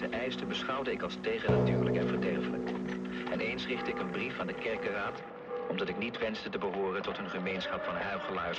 deze eisten beschouwde ik als tegennatuurlijk en verderfelijk. En eens richtte ik een brief aan de kerkenraad, omdat ik niet wenste te behoren tot een gemeenschap van huichelaars